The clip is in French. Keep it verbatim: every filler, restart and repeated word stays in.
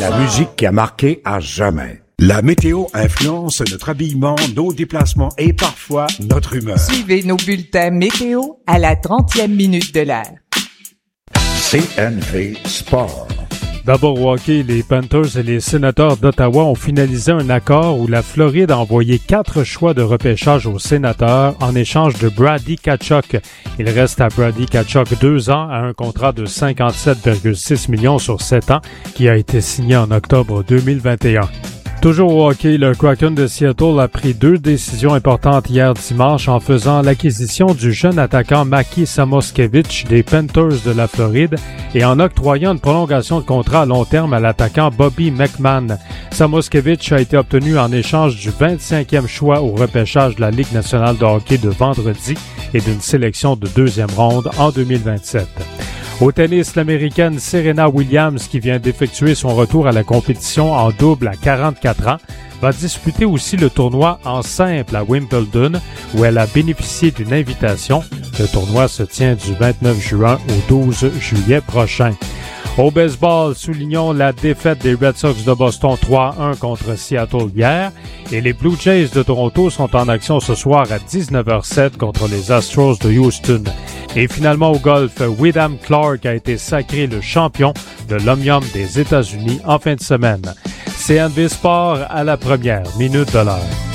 La musique qui a marqué à jamais. La météo influence notre habillement, nos déplacements et parfois notre humeur. Suivez nos bulletins météo à la trentième minute de l'heure. C N V Sport. D'abord au hockey, les Panthers et les Sénateurs d'Ottawa ont finalisé un accord où la Floride a envoyé quatre choix de repêchage aux Sénateurs en échange de Brady Tkachuk. Il reste à Brady Tkachuk deux ans à un contrat de cinquante-sept virgule six millions sur sept ans qui a été signé en octobre deux mille vingt et un. Toujours au hockey, le Kraken de Seattle a pris deux décisions importantes hier dimanche en faisant l'acquisition du jeune attaquant Maki Samoskevich des Panthers de la Floride et en octroyant une prolongation de contrat à long terme à l'attaquant Bobby McMahon. Samoskevich a été obtenu en échange du vingt-cinquième choix au repêchage de la Ligue nationale de hockey de vendredi et d'une sélection de deuxième ronde en deux mille vingt-sept. Au tennis, l'Américaine Serena Williams, qui vient d'effectuer son retour à la compétition en double à quarante-quatre ans, va disputer aussi le tournoi en simple à Wimbledon, où elle a bénéficié d'une invitation. Le tournoi se tient du vingt-neuf juin au douze juillet prochain. Au baseball, soulignons la défaite des Red Sox de Boston trois à un contre Seattle hier et les Blue Jays de Toronto sont en action ce soir à dix-neuf heures zéro sept contre les Astros de Houston. Et finalement au golf, Wyndham Clark a été sacré le champion de l'Omnium des États-Unis en fin de semaine. C N V Sport à la première minute de l'heure.